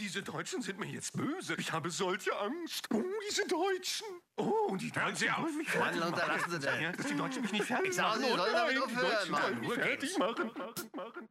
diese Deutschen sind mir jetzt böse. Ich habe solche Angst. Oh, diese Deutschen. Oh, die Hören Sie auf. wollen mich Mann, fertig unterlassen Sie machen. das. Dass die Deutschen mich nicht fertig Ich sage, machen. Sie Oh sollen damit nein, die aufhören, Deutschen Mann. wollen mich fertig machen.